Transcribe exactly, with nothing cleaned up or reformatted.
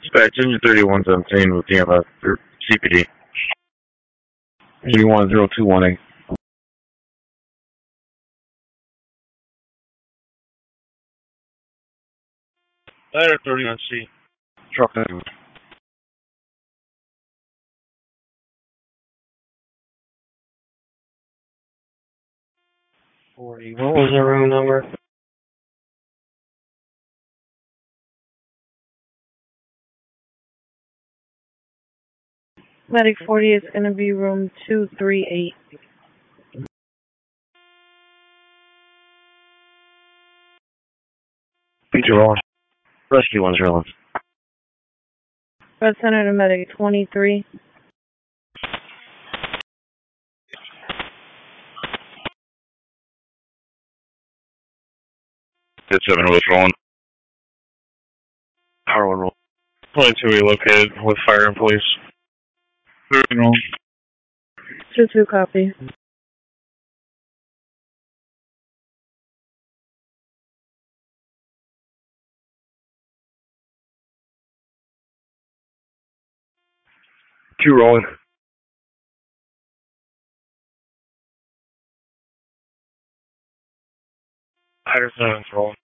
Dispatch, engine thirty-one seventeen with D M S or C P D. thirty-one zero two one eight. Ladder thirty-one C. Truck two. forty. What was the room number? Medic forty is going to be room two three eight. Feature rolling. Rescue one's rolling. Red Center to Medic twenty-three. Hit seven was rolling. Power one roll. twenty-two relocated with fire and police. thirteen roll. two two copy. Two rolling. Ladder seven's rolling.